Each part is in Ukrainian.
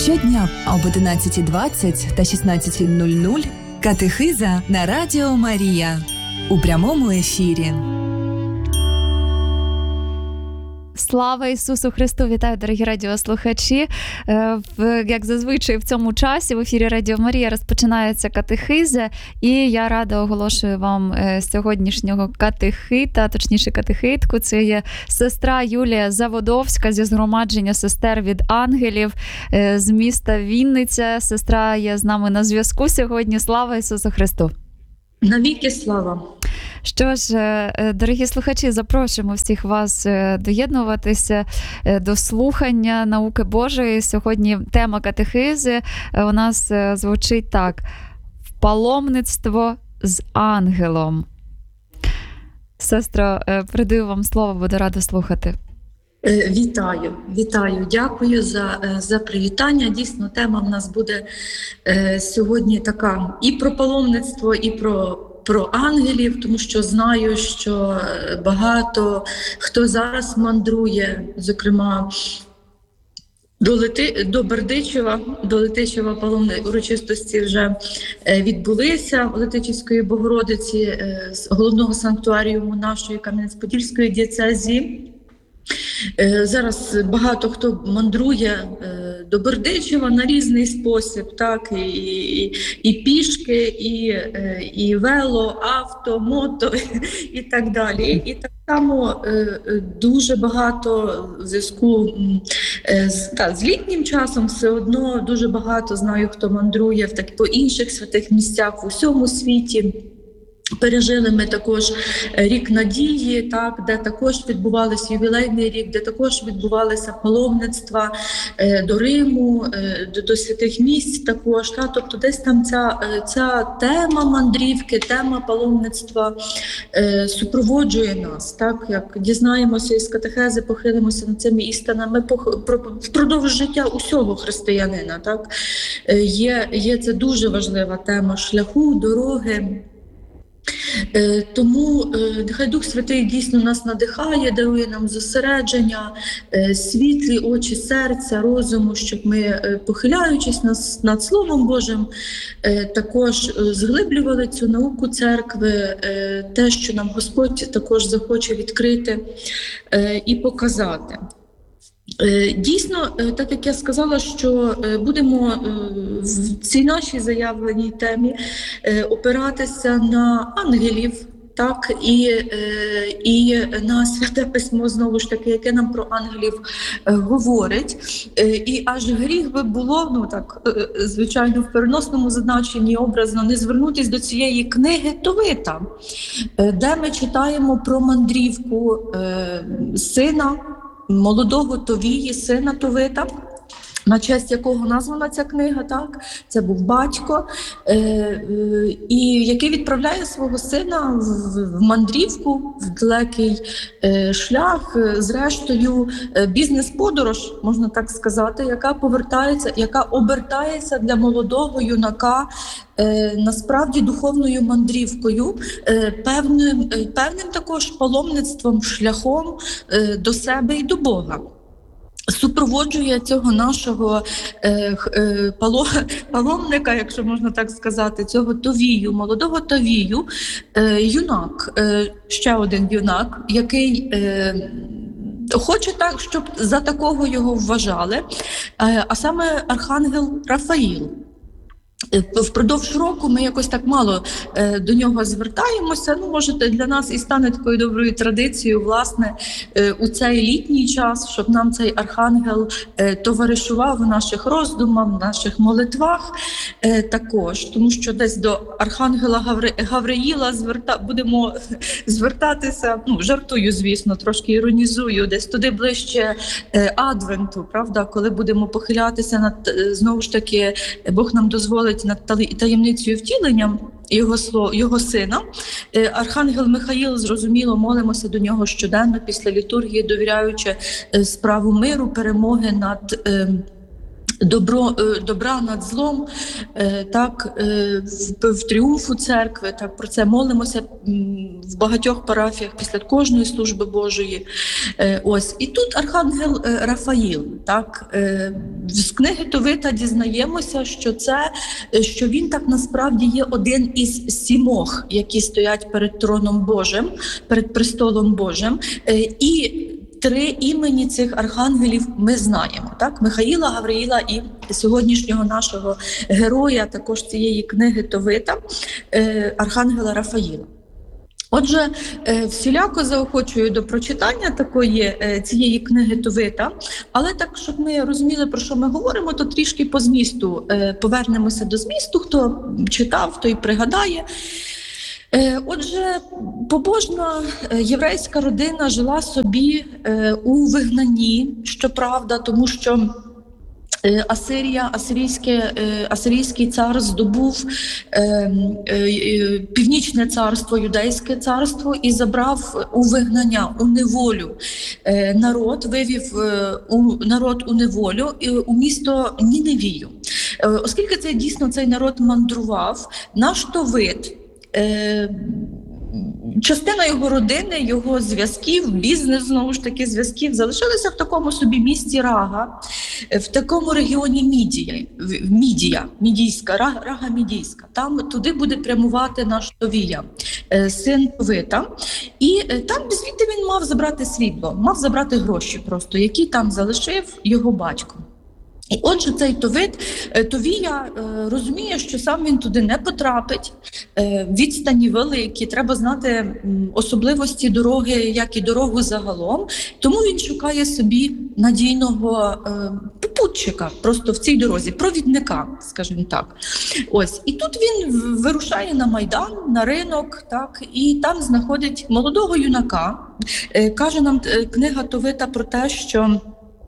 Щодня об 11:20 та 16:00 катехиза на Радіо Марія у прямому ефірі. Слава Ісусу Христу! Вітаю, дорогі радіослухачі! Як зазвичай в цьому часі в ефірі Радіо Марія розпочинається катехиза, і я рада оголошую вам сьогоднішнього катехита, точніше катехитку. Це є сестра Юлія Заводовська зі згромадження сестер від ангелів з міста Вінниця. Сестра є з нами на зв'язку сьогодні. Слава Ісусу Христу! Навіки слава! Що ж, дорогі слухачі, запрошуємо всіх вас доєднуватися до слухання науки Божої. Сьогодні тема катехизи у нас звучить так: «Паломництво з ангелом». Сестро, передаю вам слово, буду рада слухати. Вітаю. Дякую за привітання. Дійсно, тема в нас буде сьогодні така і про паломництво, і про ангелів, тому що знаю, що багато хто зараз мандрує, зокрема до Бердичева, до Летичева паломної урочистості вже відбулися в Летичівської Богородиці з головного санктуаріуму нашої Кам'янець-Подільської дієцезії. Зараз багато хто мандрує до Бердичева на різний спосіб, так, і пішки, і вело, авто, мото і так далі. І так само дуже багато в зв'язку з літнім часом все одно дуже багато знаю, хто мандрує по інших святих місцях в усьому світі. Пережили ми також рік надії, так, де також відбувалися ювілейний рік, де також відбувалися паломництва до Риму, до святих місць також. Так, тобто десь там ця тема мандрівки, тема паломництва супроводжує нас. Так, як дізнаємося із катехези, похилимося над цими істинами впродовж життя усього християнина. Так. Є це дуже важлива тема шляху, дороги. Тому нехай Дух Святий дійсно нас надихає, дарує нам зосередження, світлі очі серця, розуму, щоб ми, похиляючись над Словом Божим, також зглиблювали цю науку церкви, те, що нам Господь також захоче відкрити і показати. Дійсно, так як я сказала, що будемо в цій нашій заявленій темі опиратися на ангелів, так, і на Святе Письмо, знову ж таки, яке нам про ангелів говорить. І аж гріх би було, звичайно, в переносному значенні образно, не звернутися до цієї книги Товита, де ми читаємо про мандрівку сина, молодого Товії, сина Товита, на честь якого названа ця книга, так? Це був батько, і який відправляє свого сина в мандрівку, в далекий шлях, зрештою бізнес-подорож, можна так сказати, яка обертається для молодого юнака насправді духовною мандрівкою, певним також паломництвом, шляхом до себе і до Бога. Супроводжує цього нашого паломника, якщо можна так сказати, цього Товію, молодого Товію, юнак, ще один юнак, який хоче так, щоб за такого його вважали, а саме архангел Рафаїл. Впродовж року ми якось так мало до нього звертаємося. Може, для нас і стане такою доброю традицією, власне, у цей літній час, щоб нам цей архангел товаришував у наших роздумах, в наших молитвах також. Тому що десь до архангела Гавриїла будемо звертатися, жартую, звісно, трошки іронізую, десь туди ближче Адвенту, правда, коли будемо похилятися над, знову ж таки, Бог нам дозволить над таємницею втіленням його сина. Архангел Михаїл, зрозуміло, молимося до нього щоденно після літургії, довіряючи справу миру, перемоги добра над злом, так, в тріумфу церкви, так, про це молимося в багатьох парафіях після кожної служби Божої. Ось. І тут архангел Рафаїл, так, з книги Товита дізнаємося, що він так насправді є один із 7, які стоять перед троном Божим, перед престолом Божим. І 3 імені цих архангелів ми знаємо, так? Михаїла, Гавриїла і сьогоднішнього нашого героя, також цієї книги Товита, архангела Рафаїла. Отже, всіляко заохочую до прочитання цієї книги Товита, але так, щоб ми розуміли, про що ми говоримо, то трішки по змісту повернемося до змісту, хто читав, той пригадає. Отже, побожна єврейська родина жила собі у вигнанні, щоправда, тому що Асирійський цар здобув Північне царство, Юдейське царство і забрав у вигнання, у неволю народ, вивів народ у неволю у місто Ніневію. Оскільки цей народ мандрував, наш Товит, частина його родини, його зв'язків, бізнес, знову ж таки, зв'язків, залишилися в такому собі місті Рага, в такому регіоні Рага Мідійська. Туди буде прямувати наш Товія, син Товита. І там звідти він мав забрати світло, мав забрати гроші просто, які там залишив його батько. І отже, цей Товія розуміє, що сам він туди не потрапить, відстані великі, треба знати особливості дороги, як і дорогу загалом, тому він шукає собі надійного попутчика просто в цій дорозі, провідника, скажімо так. Ось. І тут він вирушає на Майдан, на ринок, так, і там знаходить молодого юнака. Каже нам книга Товита про те, що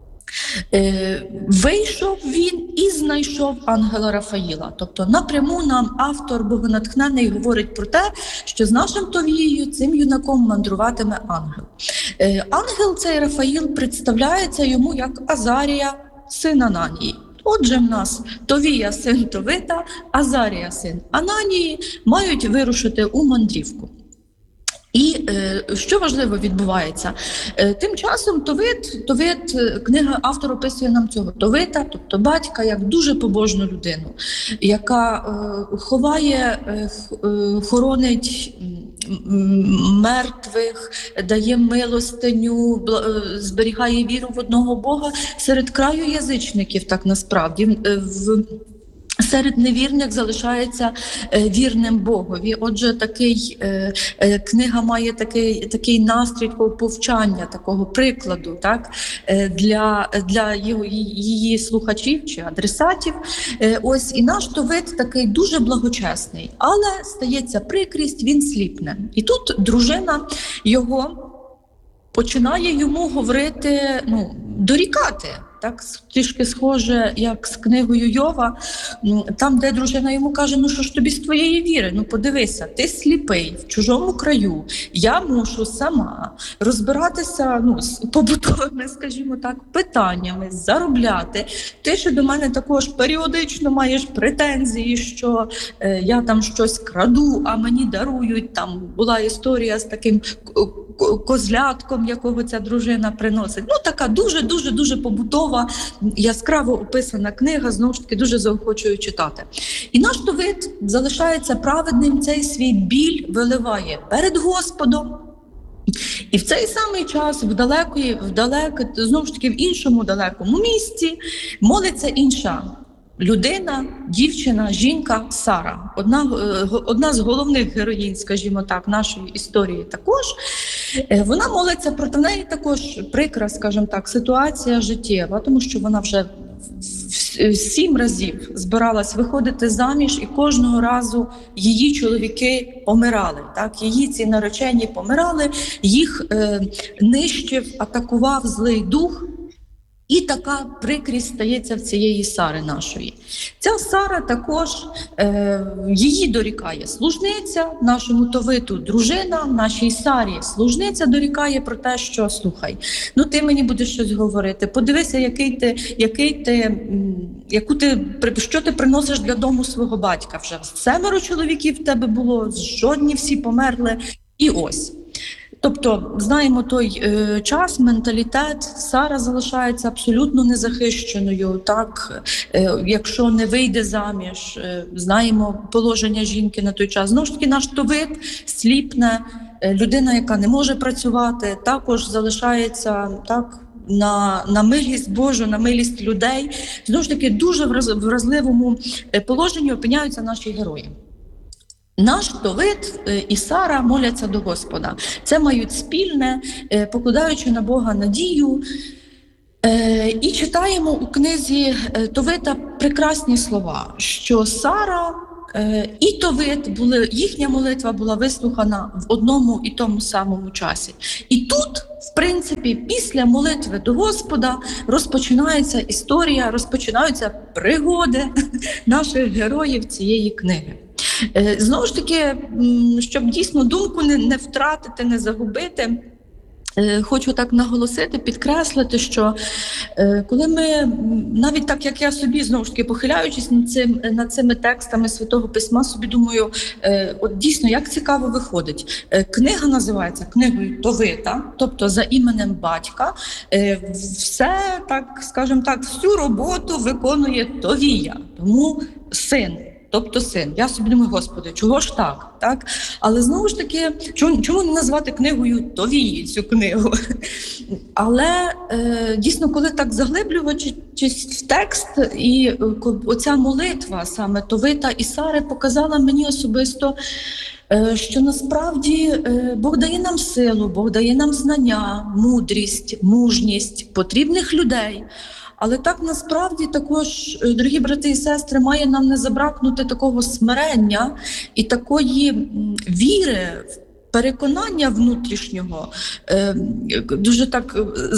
вийшов він і знайшов ангела Рафаїла. Тобто напряму нам автор богонатхнений говорить про те, що з нашим Товією, цим юнаком, мандруватиме ангел. Ангел цей Рафаїл представляється йому як Азарія, син Ананії. Отже, в нас Товія, син Товита, Азарія, син Ананії, мають вирушити у мандрівку. І що важливо відбувається? Тим часом Товит, книга автор описує нам цього Товита, тобто батька, як дуже побожну людину, яка хоронить мертвих, дає милостиню, зберігає віру в одного Бога серед краю язичників, так насправді. Серед невірних залишається вірним Богові. Отже, книга має такий настрій такого повчання, такого прикладу, так, для її слухачів чи адресатів. Ось, і наш Товит такий дуже благочесний, але стається прикрість, він сліпне. І тут дружина його починає йому говорити, дорікати. Так, трішки схоже, як з книгою Йова, там, де дружина йому каже, що ж тобі з твоєї віри? Подивися, ти сліпий, в чужому краю, я мушу сама розбиратися з побутовими, скажімо так, питаннями, заробляти. Ти ще до мене також періодично маєш претензії, що я там щось краду, а мені дарують. Там була історія з таким козлятком, якого ця дружина приносить. Така дуже побутова, яскраво описана книга, знову ж таки, дуже заохочую читати. І наш Товит залишається праведним, цей свій біль виливає перед Господом. І в цей самий час знову ж таки, в іншому далекому місці молиться інша людина, дівчина, жінка Сара. Одна з головних героїнь, скажімо так, нашої історії також. Вона молиться, проти неї також прикра, скажімо так, ситуація життєва, тому що вона вже 7 разів збиралась виходити заміж, і кожного разу її чоловіки помирали. Так? Її ці наречені помирали, їх нищив, атакував злий дух. І така прикрість стається в цієї Сари нашої. Ця Сара також, її дорікає служниця, нашому Товиту дружина, нашій Сарі служниця дорікає про те, що слухай, ну ти мені будеш щось говорити, подивися, що ти приносиш для дому свого батька. Вже 7 чоловіків в тебе було, жодні всі померли, і ось. Тобто, знаємо той час, менталітет, Сара залишається абсолютно незахищеною, так, якщо не вийде заміж, знаємо положення жінки на той час. Знову ж таки, наш Товит сліпне, людина, яка не може працювати, також залишається, так, на милість Божу, на милість людей. Знову ж таки, дуже в вразливому положенні опиняються наші герої. Наш Товит і Сара моляться до Господа. Це мають спільне, покладаючи на Бога надію. І читаємо у книзі Товита прекрасні слова, що Сара і Товит, їхня молитва була вислухана в одному і тому самому часі. І тут, в принципі, після молитви до Господа розпочинається історія, розпочинаються пригоди наших героїв цієї книги. Знову ж таки, щоб дійсно думку не втратити, не загубити, хочу так наголосити, підкреслити, що коли ми, навіть так, як я собі, знову ж таки, похиляючись над цими текстами Святого Письма, собі думаю, от дійсно, як цікаво виходить. Книга називається книгою Товита, тобто за іменем батька. Все, так, скажімо так, всю роботу виконує Товія, тому син. Тобто син. Я собі думаю, Господи, чого ж так? Але знову ж таки, чому не назвати книгою Товії цю книгу? Але дійсно, коли так заглиблювачись в текст, і оця молитва саме Товита і Сари показала мені особисто, що насправді Бог дає нам силу, Бог дає нам знання, мудрість, мужність потрібних людей. Але так насправді також, дорогі брати і сестри, має нам не забракнути такого смирення і такої віри, переконання внутрішнього, дуже так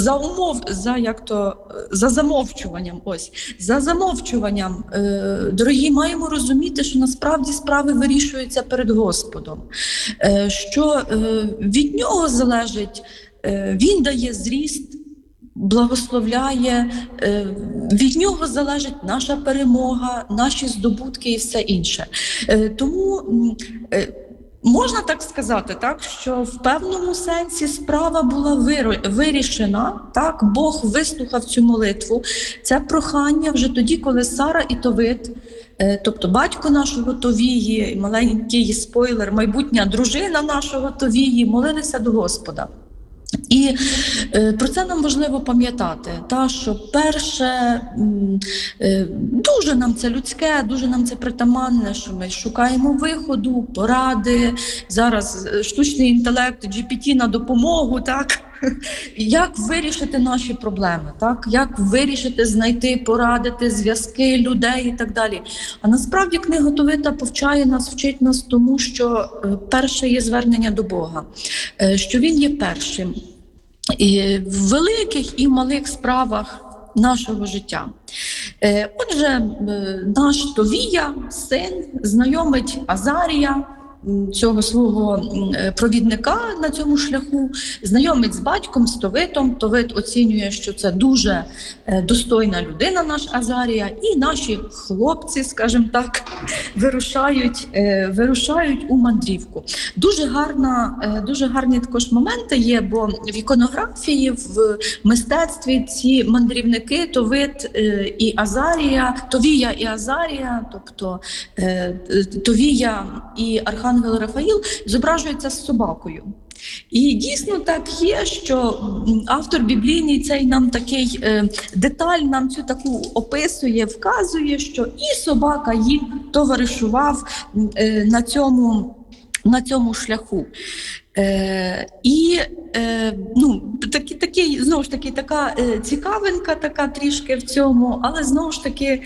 за замовчуванням, дорогі, маємо розуміти, що насправді справи вирішуються перед Господом, що від нього залежить, він дає зріст, благословляє, від нього залежить наша перемога, наші здобутки і все інше. Тому можна так сказати, так, що в певному сенсі справа була вирішена, так, Бог вислухав цю молитву, це прохання вже тоді, коли Сара і Товит, тобто батько нашого Товії, маленький спойлер, майбутня дружина нашого Товії, молилися до Господа. І про це нам важливо пам'ятати, що перше, дуже нам це людське, дуже нам це притаманне, що ми шукаємо виходу, поради, зараз штучний інтелект, GPT на допомогу, так? Як вирішити наші проблеми, так? Як вирішити, знайти, порадити зв'язки людей і так далі. А насправді книга Товита повчає нас, вчить нас тому, що перше є звернення до Бога, що Він є першим і в великих і малих справах нашого життя. Отже, наш Товія, син, знайомить Азарія, цього свого провідника на цьому шляху, знайомить з батьком, з Товитом. Товит оцінює, що це дуже достойна людина, наш Азарія, і наші хлопці, скажімо так, вирушають у мандрівку. Дуже гарні також моменти є, бо в іконографії, в мистецтві ці мандрівники Товит і Азарія, Товія і Азарія, тобто Товія і Архангел Рафаїл зображується з собакою. І дійсно так є, що автор біблійний цей нам такий деталь, нам цю таку описує, вказує, що і собака їм товаришував на цьому шляху. Такий, знову ж таки, така цікавинка, така трішки в цьому, але знову ж таки,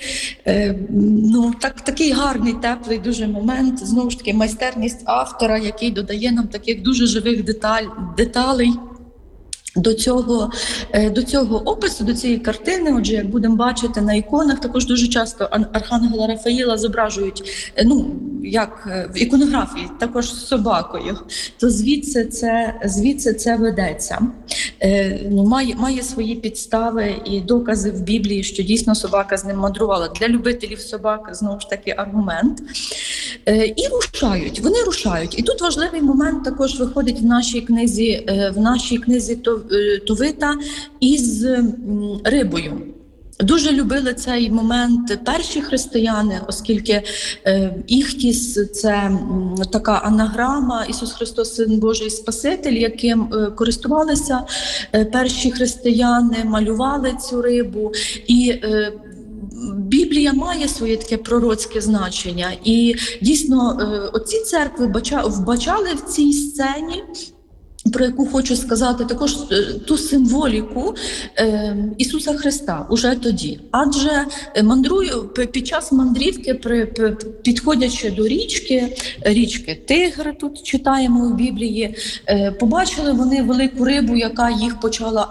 такий гарний, теплий дуже момент, знову ж таки, майстерність автора, який додає нам таких дуже живих деталей. до цього опису, до цієї картини. Отже, як будемо бачити на іконах, також дуже часто архангела Рафаїла зображують, як в іконографії, також з собакою. То звідси це ведеться. Має свої підстави і докази в Біблії, що дійсно собака з ним мандрувала. Для любителів собак, знову ж таки, аргумент. І вони рушають. І тут важливий момент також виходить в нашій книзі Товита із рибою. Дуже любили цей момент перші християни, оскільки іхтіс – це така анаграма «Ісус Христос, Син Божий, Спаситель», яким користувалися перші християни, малювали цю рибу. І Біблія має своє таке пророцьке значення. І дійсно оці церкви вбачали в цій сцені, про яку хочу сказати, також ту символіку Ісуса Христа уже тоді. Адже під час мандрівки, підходячи до річки Тигр, тут читаємо у Біблії, побачили вони велику рибу, яка їх почала